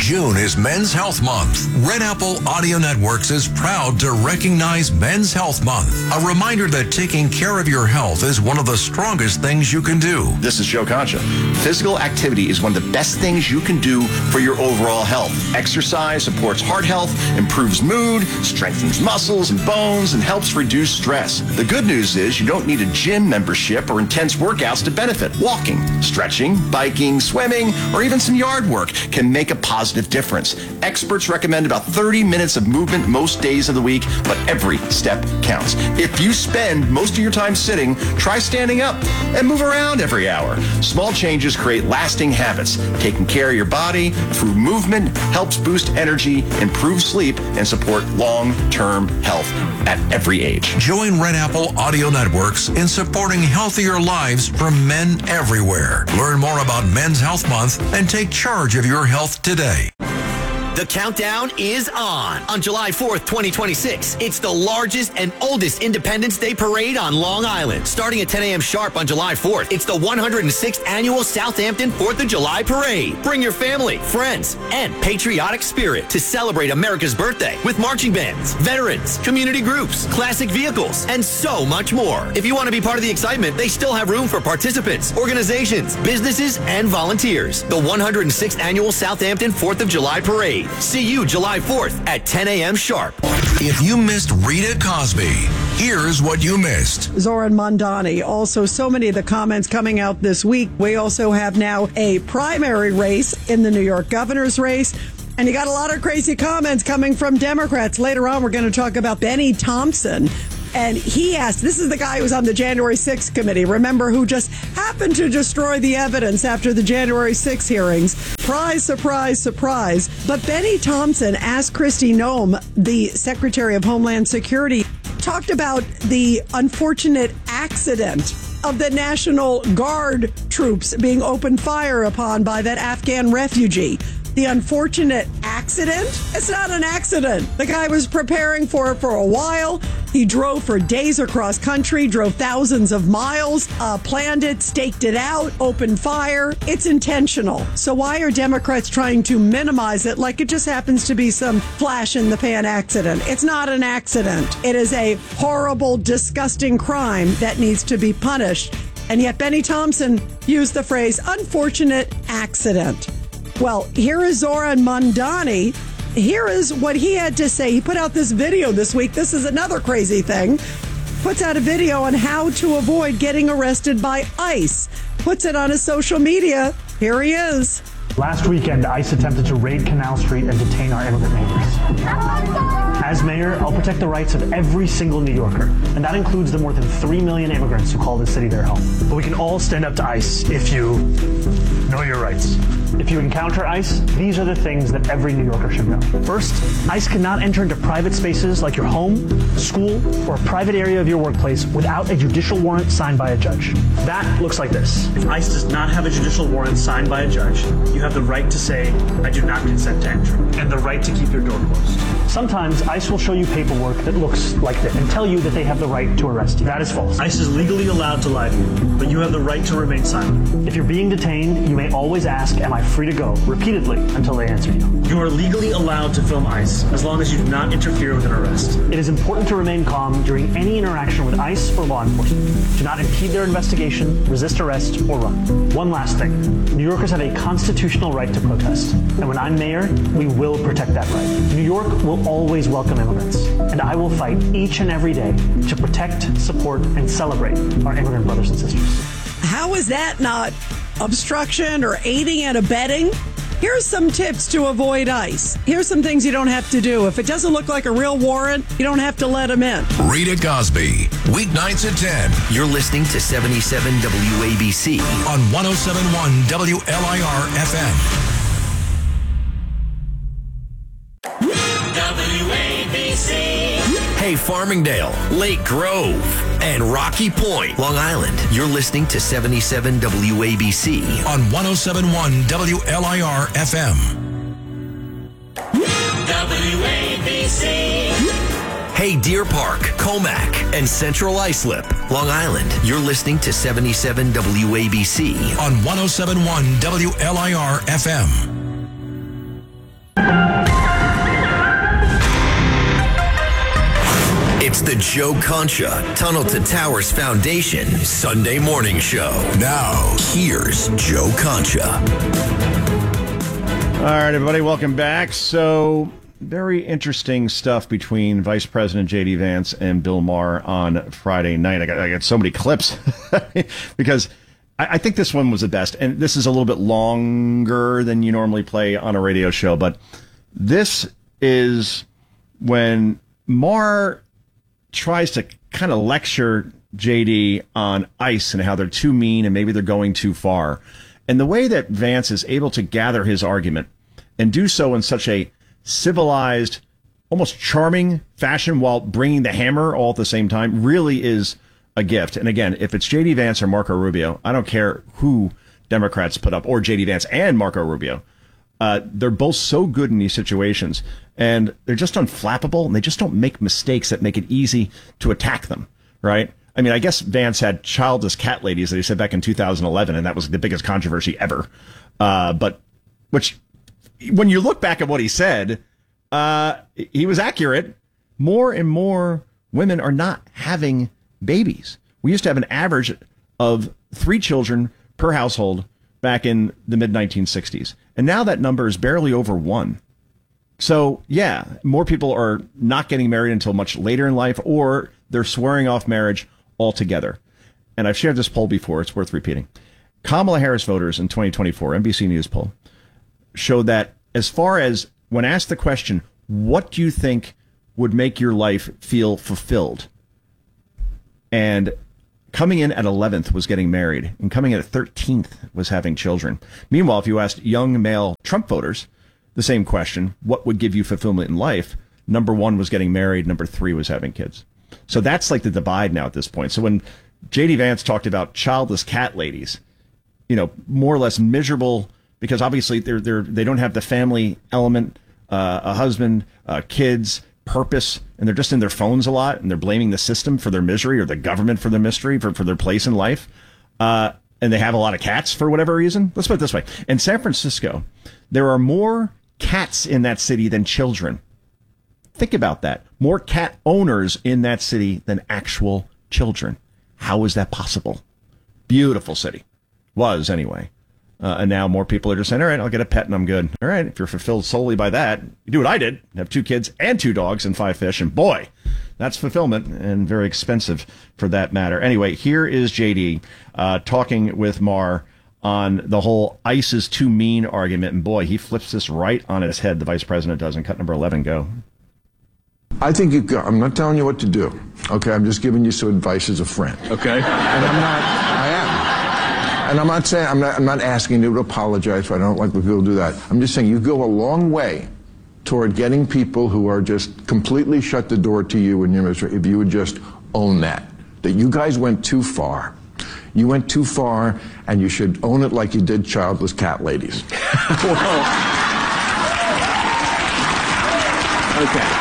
June is Men's Health Month. Red Apple Audio Networks is proud to recognize Men's Health Month. A reminder that taking care of your health is one of the strongest things you can do. This is Joe Concha. Physical activity is one of the best things you can do for your overall health. Exercise supports heart health, improves mood, strengthens muscles and bones, and helps reduce stress. The good news is you don't need a gym membership or intense workouts to benefit. Walking, stretching, biking, swimming, or even some yard work can make a positive difference. Experts recommend about 30 minutes of movement most days of the week, but every step counts. If you spend most of your time sitting, try standing up and move around every hour. Small changes create lasting habits. Taking care of your body through movement helps boost energy, improve sleep, and support long-term health at every age. Join Red Apple Audio Networks in supporting healthier lives for men everywhere. Learn more about Men's Health Month and take charge of your health today. The countdown is on July 4th, 2026. It's the largest and oldest Independence Day parade on Long Island. Starting at 10 a.m. sharp on July 4th, it's the 106th annual Southampton 4th of July parade. Bring your family, friends, and patriotic spirit to celebrate America's birthday with marching bands, veterans, community groups, classic vehicles, and so much more. If you want to be part of the excitement, they still have room for participants, organizations, businesses, and volunteers. The 106th annual Southampton 4th of July parade. See you July 4th at 10 a.m. sharp. If you missed Rita Cosby, here's what you missed. Zoran Mondani. Also, so many of the comments coming out this week. We also have now a primary race in the New York governor's race. And you got a lot of crazy comments coming from Democrats. Later on, we're going to talk about Benny Thompson. And he asked, this is the guy who was on the January 6th committee, remember, who just happened to destroy the evidence after the January 6th hearings. Surprise, surprise, surprise. But Benny Thompson asked Kristi Noem, the Secretary of Homeland Security, talked about the unfortunate accident of the National Guard troops being opened fire upon by that Afghan refugee. The unfortunate accident? It's not an accident. The guy was preparing for it for a while. He drove for days across country, drove thousands of miles, planned it, staked it out, opened fire. It's intentional. So why are Democrats trying to minimize it like it just happens to be some flash in the pan accident? It's not an accident. It is a horrible, disgusting crime that needs to be punished. And yet Benny Thompson used the phrase unfortunate accident. Well, here is Zoran Mondani. Here is what he had to say. He put out this video this week. This is another crazy thing. Puts out a video on how to avoid getting arrested by ICE. Puts it on his social media. Here he is. Last weekend, ICE attempted to raid Canal Street and detain our immigrant neighbors. As mayor, I'll protect the rights of every single New Yorker, and that includes the more than 3 million immigrants who call this city their home. But we can all stand up to ICE if you know your rights. If you encounter ICE, these are the things that every New Yorker should know. First, ICE cannot enter into private spaces like your home, school, or a private area of your workplace without a judicial warrant signed by a judge. That looks like this. If ICE does not have a judicial warrant signed by a judge, you have the right to say, I do not consent to entry, and the right to keep your door closed. Sometimes ICE will show you paperwork that looks like this and tell you that they have the right to arrest you. That is false. ICE is legally allowed to lie to you, but you have the right to remain silent. If you're being detained, you may always ask, am I free to go? Repeatedly until they answer you. You are legally allowed to film ICE as long as you do not interfere with an arrest. It is important to remain calm during any interaction with ICE or law enforcement. Do not impede their investigation, resist arrest, or run. One last thing. New Yorkers have a constitutional right to protest. And when I'm mayor, we will protect that right. New York will always welcome immigrants. And I will fight each and every day to protect, support, and celebrate our immigrant brothers and sisters. How is that not obstruction or aiding and abetting? Here's some tips to avoid ICE. Here's some things you don't have to do. If it doesn't look like a real warrant, you don't have to let them in. Rita Cosby, weeknights at 10. You're listening to 77 WABC on 107.1 WLIR FM. WABC. Hey, Farmingdale, Lake Grove, and Rocky Point, Long Island. You're listening to 77 WABC on 107.1 WLIR FM. WABC. Hey, Deer Park, Comac, and Central Islip, Long Island. You're listening to 77 WABC on 107.1 WLIR FM. It's the Joe Concha Tunnel to Towers Foundation Sunday morning show. Now, here's Joe Concha. All right, everybody, welcome back. So, very interesting stuff between Vice President J.D. Vance and Bill Maher on Friday night. I got so many clips because I think this one was the best. And this is a little bit longer than you normally play on a radio show. But this is when Maher tries to kind of lecture JD on ICE and how they're too mean and maybe they're going too far. And the way that Vance is able to gather his argument and do so in such a civilized, almost charming fashion while bringing the hammer all at the same time really is a gift. And again, if it's JD Vance or Marco Rubio, I don't care who Democrats put up, or JD Vance and Marco Rubio. They're both so good in these situations, and they're just unflappable, and they just don't make mistakes that make it easy to attack them, right? I mean, I guess Vance had childless cat ladies that he said back in 2011, and that was the biggest controversy ever. But which, when you look back at what he said, he was accurate. More and more women are not having babies. We used to have an average of 3 children per household back in the mid-1960s. And now that number is barely over 1. So, yeah, more people are not getting married until much later in life, or they're swearing off marriage altogether. And I've shared this poll before. It's worth repeating. Kamala Harris voters in 2024, NBC News poll, showed that as far as when asked the question, what do you think would make your life feel fulfilled? And coming in at 11th was getting married, and coming in at 13th was having children. Meanwhile, if you asked young male Trump voters the same question, what would give you fulfillment in life? Number 1 was getting married. Number 3 was having kids. So that's like the divide now at this point. So when J.D. Vance talked about childless cat ladies, you know, more or less miserable because obviously they don't have the family element, a husband, kids, purpose, and they're just in their phones a lot, and they're blaming the system for their misery or the government for their misery, for their place in life. And they have a lot of cats for whatever reason. Let's put it this way. In San Francisco, there are more cats in that city than children. Think about that. More cat owners in that city than actual children. How is that possible? Beautiful city. Was, anyway. And now more people are just saying, all right, I'll get a pet and I'm good. All right, if you're fulfilled solely by that, you do what I did. Have 2 kids and 2 dogs and 5 fish. And boy, that's fulfillment and very expensive for that matter. Anyway, here is JD talking with Maher on the whole ICE is too mean argument. And boy, he flips this right on its head. The vice president does. And cut number 11, go. I think you go. I'm not telling you what to do. Okay, I'm just giving you some advice as a friend. Okay. And I am. And I'm not saying, I'm not asking you to apologize. I don't like when people do that. I'm just saying you go a long way toward getting people who are just completely shut the door to you and your misery if you would just own that you guys went too far. You went too far, and you should own it like you did childless cat ladies. Well, okay.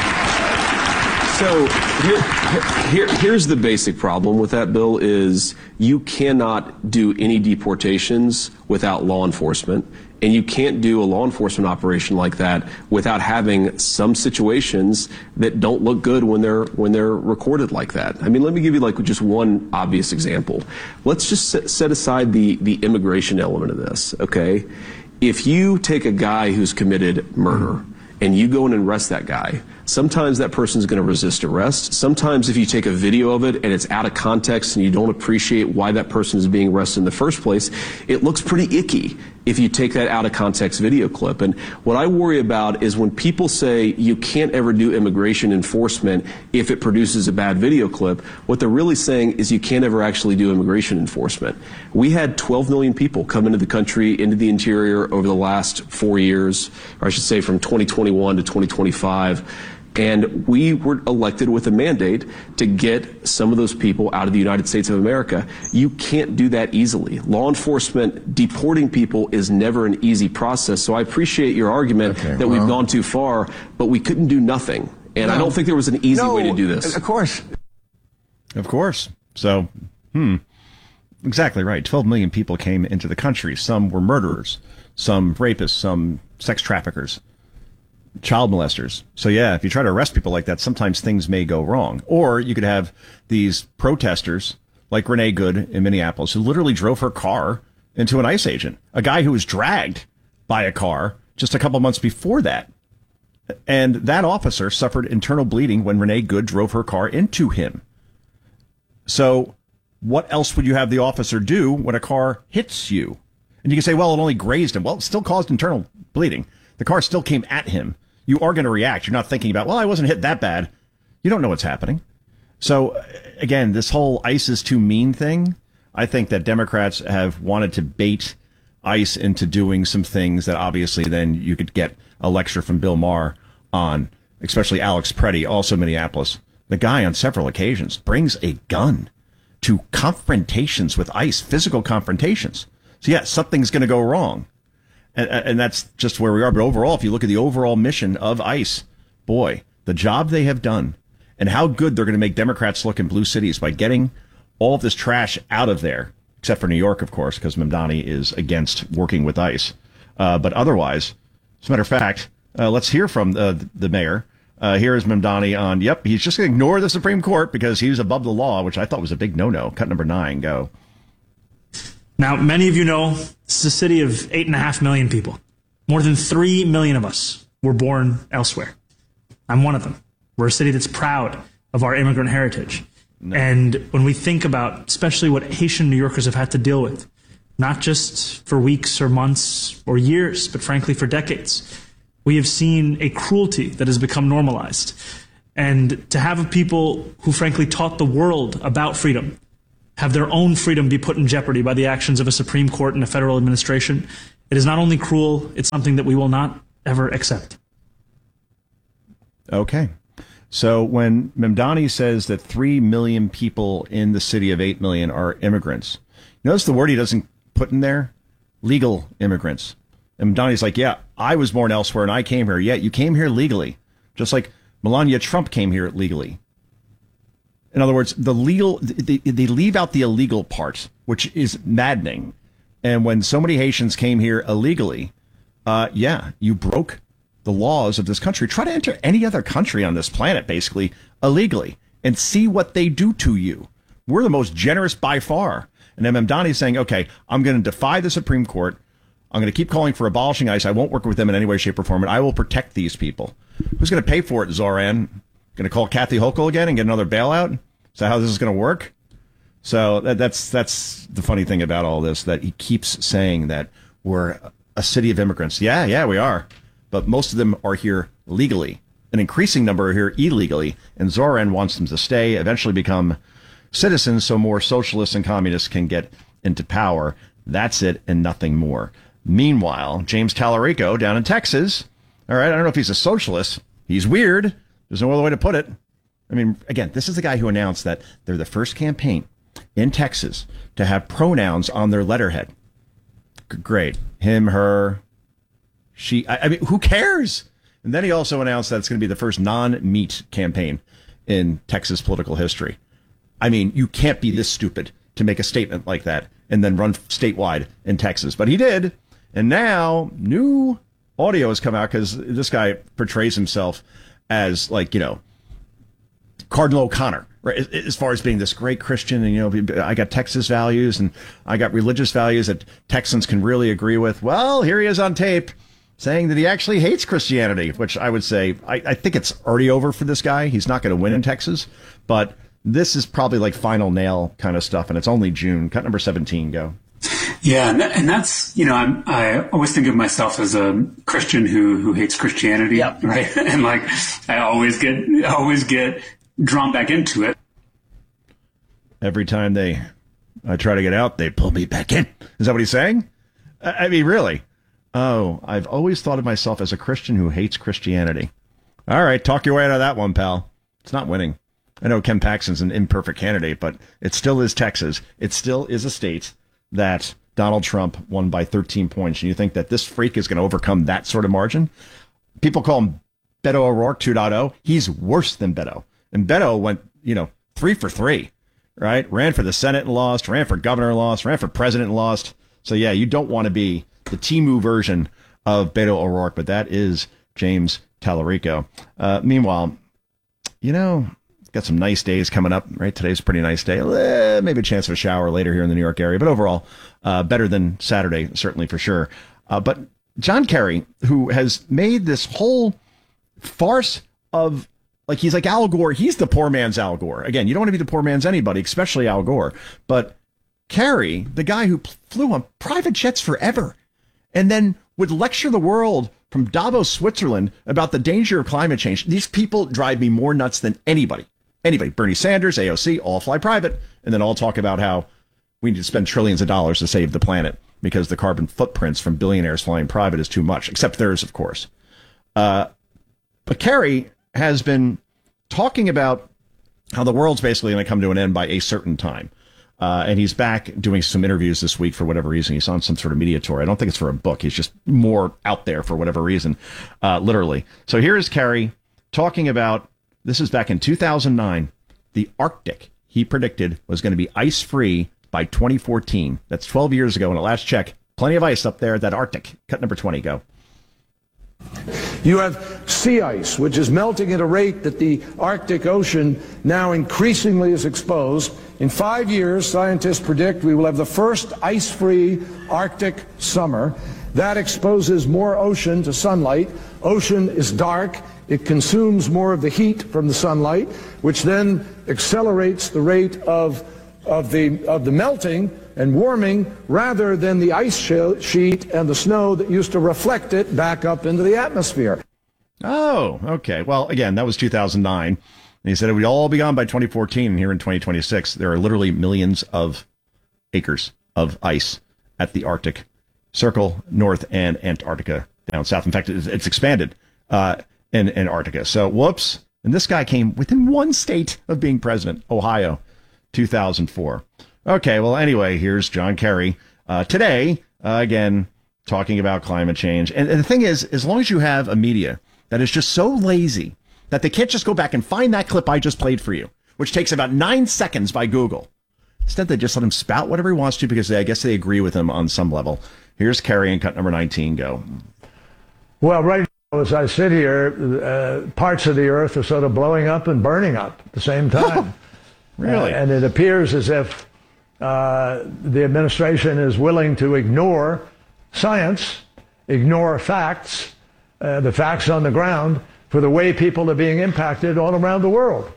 So here's the basic problem with that bill is you cannot do any deportations without law enforcement, and you can't do a law enforcement operation like that without having some situations that don't look good when they're recorded like that. I mean, let me give you like just one obvious example. Let's just set aside the immigration element of this, okay? If you take a guy who's committed murder and you go in and arrest that guy, sometimes that person's going to resist arrest. Sometimes if you take a video of it and it's out of context and you don't appreciate why that person is being arrested in the first place, it looks pretty icky if you take that out of context video clip. And what I worry about is when people say you can't ever do immigration enforcement if it produces a bad video clip, what they're really saying is you can't ever actually do immigration enforcement. We had 12 million people come into the country, into the interior over the last 4 years, or I should say from 2021 to 2025. And we were elected with a mandate to get some of those people out of the United States of America. You can't do that easily. Law enforcement deporting people is never an easy process. So I appreciate your argument that we've gone too far, but we couldn't do nothing. And I don't think there was an easy way to do this. Of course. Of course. So, exactly right. 12 million people came into the country. Some were murderers, some rapists, some sex traffickers. child molesters. So yeah, if you try to arrest people like that, sometimes things may go wrong. Or you could have these protesters like Renee Good in Minneapolis who literally drove her car into an ICE agent, a guy who was dragged by a car just a couple months before that. And that officer suffered internal bleeding when Renee Good drove her car into him. So what else would you have the officer do when a car hits you? And you can say, well, it only grazed him. Well, it still caused internal bleeding. The car still came at him. You are going to react. You're not thinking about, well, I wasn't hit that bad. You don't know what's happening. So, again, this whole ICE is too mean thing, I think that Democrats have wanted to bait ICE into doing some things that obviously then you could get a lecture from Bill Maher on, especially Alex Preddy, also Minneapolis. The guy on several occasions brings a gun to confrontations with ICE, physical confrontations. So, yeah, something's going to go wrong. And that's just where we are. But overall, if you look at the overall mission of ICE, boy, the job they have done and how good they're going to make Democrats look in blue cities by getting all of this trash out of there, except for New York, of course, because Mamdani is against working with ICE. But otherwise, as a matter of fact, let's hear from the mayor. Here is Mamdani on, yep, he's just going to ignore the Supreme Court because he's above the law, which I thought was a big no-no. Cut number 9, go. Now, many of you know this is a city of 8.5 million people. More than 3 million of us were born elsewhere. I'm one of them. We're a city that's proud of our immigrant heritage. No. And when we think about especially what Haitian New Yorkers have had to deal with, not just for weeks or months or years, but frankly for decades, we have seen a cruelty that has become normalized. And to have people who frankly taught the world about freedom have their own freedom be put in jeopardy by the actions of a Supreme Court and a federal administration, it is not only cruel, it's something that we will not ever accept. Okay. So when Mamdani says that 3 million people in the city of 8 million are immigrants, notice the word he doesn't put in there? Legal immigrants. And Mamdani's like, yeah, I was born elsewhere and I came here. Yeah, you came here legally. Just like Melania Trump came here legally. In other words, they leave out the illegal part, which is maddening. And when so many Haitians came here illegally, yeah, you broke the laws of this country. Try to enter any other country on this planet, basically, illegally, and see what they do to you. We're the most generous by far. And then Mamdani's saying, okay, I'm going to defy the Supreme Court. I'm going to keep calling for abolishing ICE. I won't work with them in any way, shape, or form, and I will protect these people. Who's going to pay for it, Zoran? Going to call Kathy Hochul again and get another bailout? Is that how this is going to work? So that's the funny thing about all this, that he keeps saying that we're a city of immigrants. Yeah, we are. But most of them are here legally. An increasing number are here illegally. And Zoran wants them to stay, eventually become citizens so more socialists and communists can get into power. That's it and nothing more. Meanwhile, James Tallarico down in Texas. All right, I don't know if he's a socialist. He's weird. There's no other way to put it. I mean, again, this is the guy who announced that they're the first campaign in Texas to have pronouns on their letterhead. Great. Him, her, she. I mean, who cares? And then he also announced that it's going to be the first non-meat campaign in Texas political history. I mean, you can't be this stupid to make a statement like that and then run statewide in Texas. But he did. And now new audio has come out because this guy portrays himself as, like, you know, Cardinal O'Connor, right? As far as being this great Christian, and, you know, I got Texas values and I got religious values that Texans can really agree with. Well, here he is on tape saying that he actually hates Christianity, which I would say, I think it's already over for this guy. He's not going to win in Texas, but this is probably like final nail kind of stuff, and it's only June. Cut number 17, go. Yeah, and that's, you know, I always think of myself as a Christian who hates Christianity, yep. Right? And like, I always get drawn back into it. Every time I try to get out, they pull me back in. Is that what he's saying? I mean, really? Oh, I've always thought of myself as a Christian who hates Christianity. All right, talk your way out of that one, pal. It's not winning. I know Ken Paxton's an imperfect candidate, but it still is Texas. It still is a state that Donald Trump won by 13 points. And you think that this freak is going to overcome that sort of margin? People call him Beto O'Rourke 2.0. He's worse than Beto. And Beto went, 3 for 3, right? Ran for the Senate and lost, ran for governor and lost, ran for president and lost. So, yeah, you don't want to be the Temu version of Beto O'Rourke, but that is James Tallarico. Meanwhile, got some nice days coming up, right? Today's a pretty nice day. Maybe a chance of a shower later here in the New York area, but overall, better than Saturday, certainly for sure. But John Kerry, who has made this whole farce of, he's like Al Gore. He's the poor man's Al Gore. Again, you don't want to be the poor man's anybody, especially Al Gore. But Kerry, the guy who flew on private jets forever and then would lecture the world from Davos, Switzerland about the danger of climate change. These people drive me more nuts than anybody. Bernie Sanders, AOC, all fly private, and then all talk about how we need to spend trillions of dollars to save the planet because the carbon footprints from billionaires flying private is too much, except theirs, of course. But Kerry has been talking about how the world's basically going to come to an end by a certain time. And he's back doing some interviews this week for whatever reason. He's on some sort of media tour. I don't think it's for a book. He's just more out there for whatever reason, literally. So here is Kerry talking about, this is back in 2009, the Arctic, he predicted, was going to be ice-free by 2014. That's 12 years ago. And at last check, plenty of ice up there at that Arctic. Cut number 20, go. You have sea ice, which is melting at a rate that the Arctic Ocean now increasingly is exposed. In 5 years, scientists predict we will have the first ice-free Arctic summer. That exposes more ocean to sunlight. Ocean is dark. It consumes more of the heat from the sunlight, which then accelerates the rate of the melting and warming rather than the ice sheet and the snow that used to reflect it back up into the atmosphere. Oh, okay. Well, again, that was 2009. And he said it would all be gone by 2014. And here in 2026, there are literally millions of acres of ice at the Arctic Circle, North, and Antarctica down south. In fact, it's expanded in Antarctica. So, whoops. And this guy came within one state of being president, Ohio, 2004. Okay, well, anyway, here's John Kerry today, again, talking about climate change. And the thing is, as long as you have a media that is just so lazy that they can't just go back and find that clip I just played for you, which takes about 9 seconds by Google. Instead, they just let him spout whatever he wants to because I guess they agree with him on some level. Here's Kerry in cut number 19, go. Well, right now, as I sit here, parts of the earth are sort of blowing up and burning up at the same time. Really? And it appears as if the administration is willing to ignore science, ignore facts, the facts on the ground, for the way people are being impacted all around the world.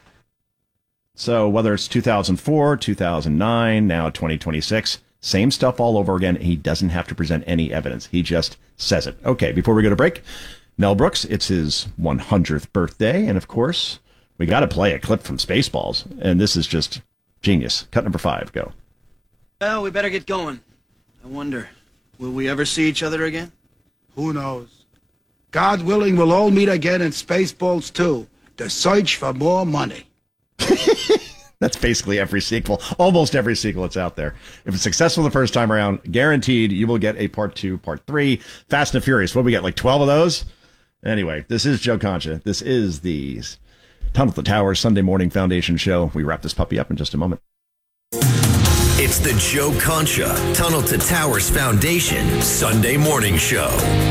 So whether it's 2004, 2009, now 2026, same stuff all over again. He doesn't have to present any evidence. He just says it. Okay, before we go to break, Mel Brooks, it's his 100th birthday. And of course, we got to play a clip from Spaceballs. And this is just genius. Cut number 5, go. Well, we better get going. I wonder, will we ever see each other again? Who knows? God willing, we'll all meet again in Spaceballs 2. The search for more money. That's basically every sequel, almost every sequel that's out there. If it's successful the first time around, guaranteed you will get a part 2, part 3. Fast and Furious, what do we get, like 12 of those? Anyway, this is Joe Concha. This is the Tunnel to Towers Sunday Morning Foundation show. We wrap this puppy up in just a moment. It's the Joe Concha Tunnel to Towers Foundation Sunday Morning Show.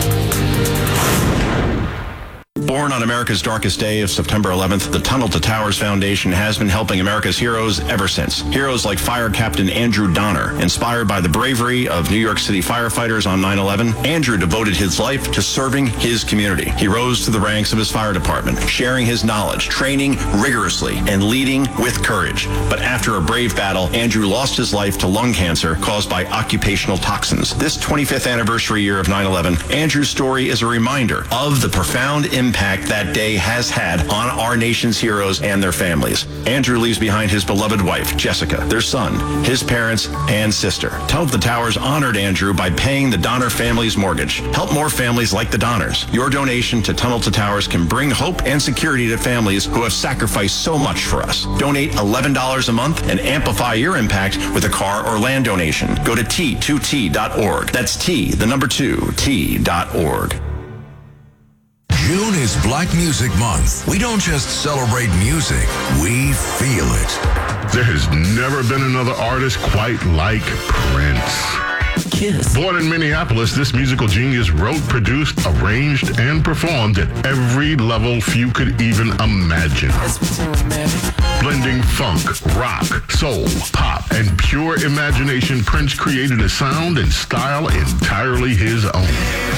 Born on America's darkest day of September 11th, the Tunnel to Towers Foundation has been helping America's heroes ever since. Heroes like Fire Captain Andrew Donner, inspired by the bravery of New York City firefighters on 9/11. Andrew devoted his life to serving his community. He rose to the ranks of his fire department, sharing his knowledge, training rigorously, and leading with courage. But after a brave battle, Andrew lost his life to lung cancer caused by occupational toxins. This 25th anniversary year of 9/11, Andrew's story is a reminder of the profound impact that day has had on our nation's heroes and their families. Andrew leaves behind his beloved wife, Jessica, their son, his parents, and sister. Tunnel to the Towers honored Andrew by paying the Donner family's mortgage. Help more families like the Donners. Your donation to Tunnel to Towers can bring hope and security to families who have sacrificed so much for us. Donate $11 a month and amplify your impact with a car or land donation. Go to T2T.org. That's T, the number 2, T.org. June is Black Music Month. We don't just celebrate music, we feel it. There has never been another artist quite like Prince. Kiss. Born in Minneapolis, this musical genius wrote, produced, arranged, and performed at every level few could even imagine. Blending funk, rock, soul, pop, and pure imagination, Prince created a sound and style entirely his own.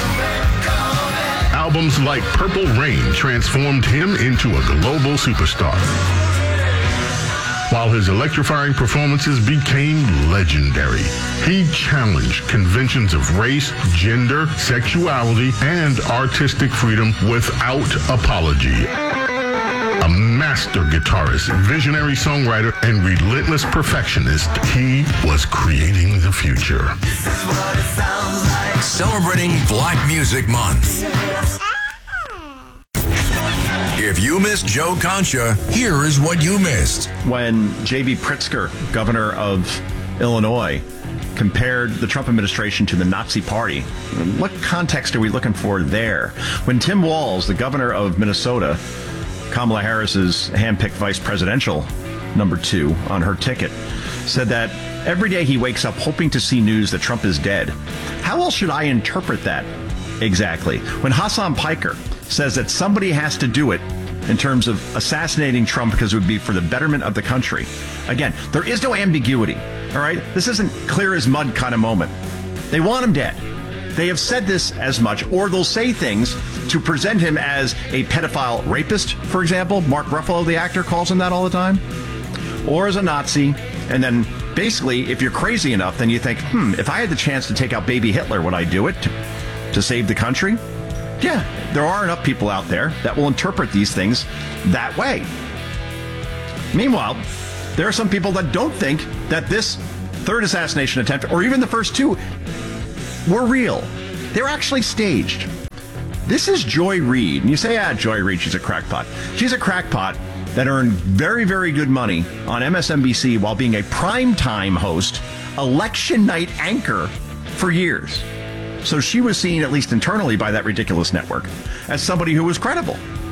Albums like Purple Rain transformed him into a global superstar, while his electrifying performances became legendary. He challenged conventions of race, gender, sexuality, and artistic freedom without apology. A master guitarist, visionary songwriter, and relentless perfectionist, he was creating the future. Celebrating Black Music Month. If you missed Joe Concha, here is what you missed. When J.B. Pritzker, governor of Illinois, compared the Trump administration to the Nazi Party, what context are we looking for there? When Tim Walz, the governor of Minnesota, Kamala Harris's handpicked vice presidential number 2 on her ticket, said that every day he wakes up hoping to see news that Trump is dead. How else should I interpret that exactly? When Hassan Piker says that somebody has to do it in terms of assassinating Trump because it would be for the betterment of the country. Again, there is no ambiguity, all right? This isn't clear as mud kind of moment. They want him dead. They have said this as much, or they'll say things to present him as a pedophile rapist, for example. Mark Ruffalo, the actor, calls him that all the time. Or as a Nazi. And then basically, if you're crazy enough, then you think, if I had the chance to take out baby Hitler, would I do it to save the country? Yeah, there are enough people out there that will interpret these things that way. Meanwhile, there are some people that don't think that this third assassination attempt, or even the first 2, were real. They're actually staged. This is Joy Reid. And you say, Joy Reid, she's a crackpot. She's a crackpot that earned very, very good money on MSNBC while being a primetime host, election night anchor for years. So she was seen, at least internally, by that ridiculous network as somebody who was credible.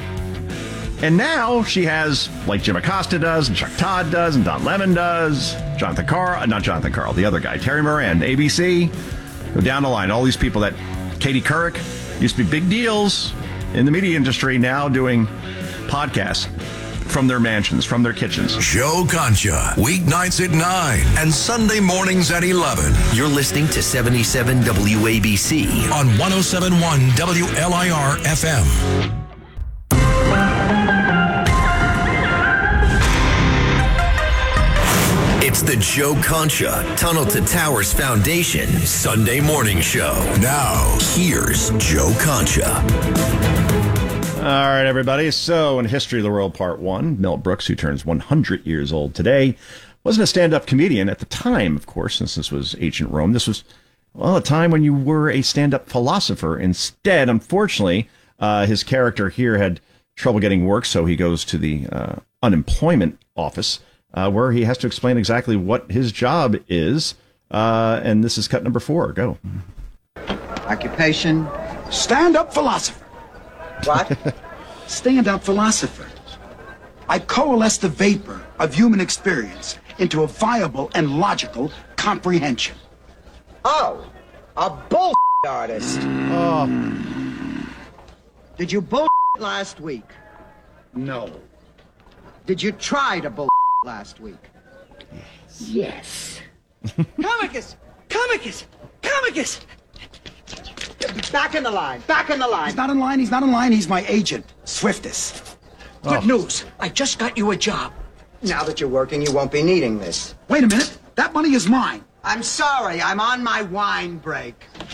And now she has, like Jim Acosta does, and Chuck Todd does, and Don Lemon does, not Jonathan Karl, the other guy, Terry Moran, ABC, go down the line, all these people that Katie Couric used to be big deals in the media industry, now doing podcasts from their mansions, from their kitchens. Joe Concha, weeknights at 9 and Sunday mornings at 11. You're listening to 77 WABC on 107.1 WLIR FM. It's the Joe Concha Tunnel to Towers Foundation Sunday morning show. Now, here's Joe Concha. All right, everybody. So, in History of the World Part 1, Mel Brooks, who turns 100 years old today, wasn't a stand-up comedian at the time, of course, since this was ancient Rome. This was, a time when you were a stand-up philosopher. Instead, unfortunately, his character here had trouble getting work, so he goes to the unemployment office, where he has to explain exactly what his job is. And this is cut number 4. Go. Occupation, stand-up philosopher. What? Stand-up philosopher. I coalesce the vapor of human experience into a viable and logical comprehension. Oh, a bull artist. Did you bull last week? No. Did you try to bull last week? Yes. Comicus! Comicus! Comicus! Back in the line. Back in the line. He's not in line. He's not in line. He's my agent, Swiftus. Good news. I just got you a job. Now that you're working, you won't be needing this. Wait a minute. That money is mine. I'm sorry. I'm on my wine break.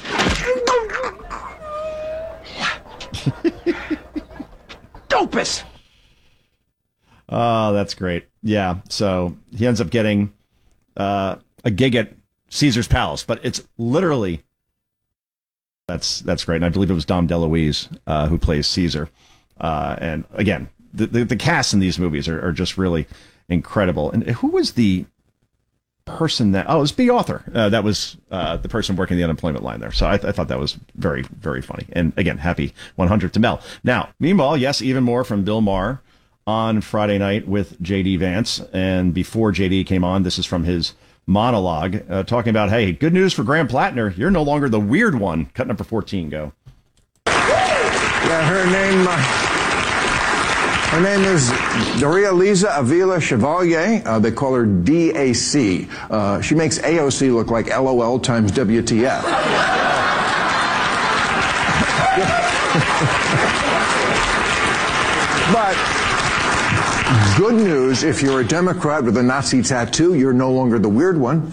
Dopus! Oh, that's great. Yeah. So he ends up getting a gig at Caesar's Palace, but it's literally... That's great. And I believe it was Dom DeLuise who plays Caesar. And again, the cast in these movies are just really incredible. And who was the person that... Oh, it was B. Arthur. That was the person working the unemployment line there. So I thought that was very, very funny. And again, happy 100 to Mel. Now, meanwhile, yes, even more from Bill Maher on Friday night with J.D. Vance. And before J.D. came on, this is from his monologue talking about, hey, good news for Graham Plattner. You're no longer the weird one. Cut number 14, go. Yeah, her name is Doria Lisa Avila Chevalier. They call her DAC. She makes AOC look like LOL times WTF. But good news, if you're a Democrat with a Nazi tattoo, you're no longer the weird one.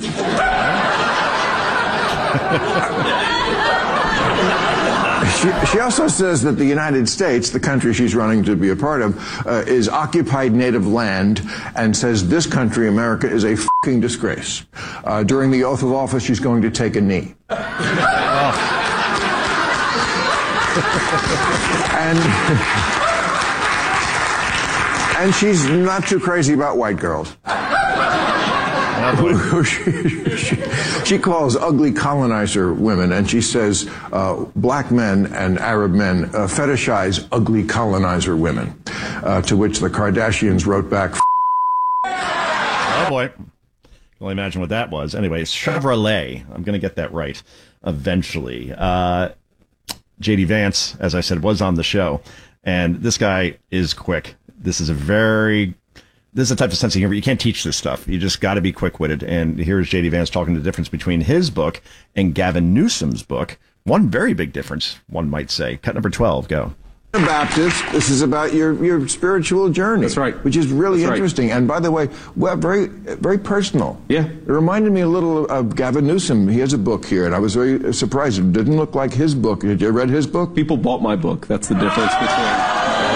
She also says that the United States, the country she's running to be a part of, is occupied native land, and says this country, America, is a fucking disgrace. During the oath of office, she's going to take a knee. And she's not too crazy about white girls. She calls ugly colonizer women, and she says black men and Arab men fetishize ugly colonizer women, to which the Kardashians wrote back, Oh, boy. I can only imagine what that was. Anyway, Chevrolet. I'm going to get that right eventually. J.D. Vance, as I said, was on the show, and this guy is quick. This is the type of sense of humor. You can't teach this stuff. You just got to be quick-witted. And here's J.D. Vance talking the difference between his book and Gavin Newsom's book. One very big difference, one might say. Cut number 12, go. Baptist, this is about your spiritual journey. That's right. Which is really That's interesting. Right. And by the way, well, very, very personal. Yeah. It reminded me a little of Gavin Newsom. He has a book here, and I was very surprised. It didn't look like his book. Had you read his book? People bought my book. That's the difference between...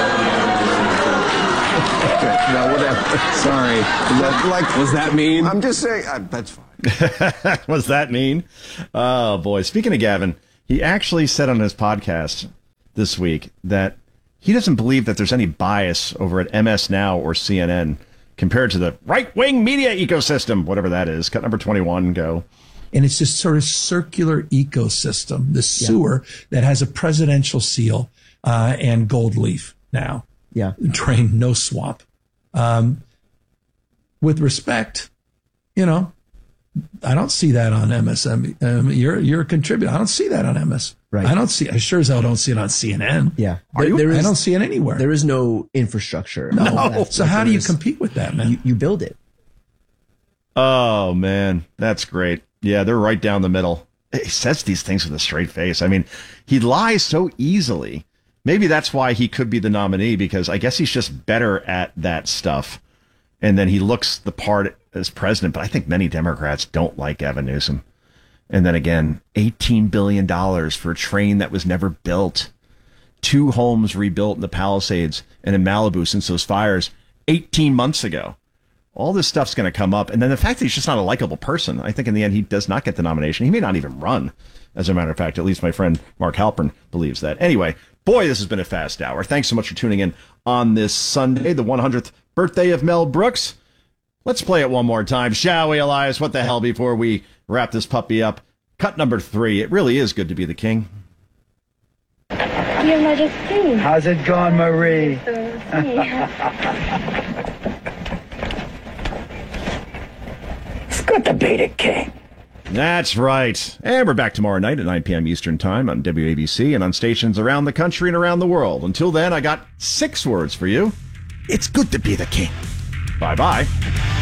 No, whatever. Sorry. Was that mean? I'm just saying, that's fine. Was that mean? Oh, boy. Speaking of Gavin, he actually said on his podcast this week that he doesn't believe that there's any bias over at MS Now or CNN compared to the right-wing media ecosystem, whatever that is. Cut number 21, go. And it's this sort of circular ecosystem, this sewer that has a presidential seal and gold leaf now. Yeah. Drain, no swamp. With respect, I don't see that on MSM. You're a contributor. I don't see that on MS. Right. I sure as hell don't see it on CNN. Yeah. I don't see it anywhere. There is no infrastructure. No. So how do you compete with that, man? You build it. Oh, man. That's great. Yeah, they're right down the middle. He says these things with a straight face. I mean, he lies so easily. Maybe that's why he could be the nominee, because I guess he's just better at that stuff. And then he looks the part as president. But I think many Democrats don't like Gavin Newsom. And then again, $18 billion for a train that was never built. 2 homes rebuilt in the Palisades and in Malibu since those fires 18 months ago. All this stuff's going to come up. And then the fact that he's just not a likable person, I think in the end he does not get the nomination. He may not even run, as a matter of fact. At least my friend Mark Halpern believes that. Anyway, boy, this has been a fast hour. Thanks so much for tuning in on this Sunday, the 100th birthday of Mel Brooks. Let's play it one more time, shall we, Elias? What the hell, before we wrap this puppy up. Cut number 3. It really is good to be the king. Your Majesty. How's it going, Marie? It's good to be the king. That's right. And we're back tomorrow night at 9 p.m. Eastern Time on WABC and on stations around the country and around the world. Until then, I got 6 words for you. It's good to be the king. Bye-bye.